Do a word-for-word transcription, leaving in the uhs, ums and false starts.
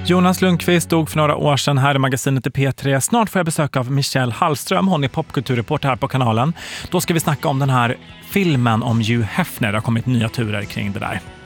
Jonas Lundqvist dog för några år sedan här i magasinet i P tre. Snart får jag besök av Michelle Hallström. Hon är popkulturreporter här på kanalen. Då ska vi snacka om den här filmen om Hugh Hefner. Det har kommit nya turer kring det där.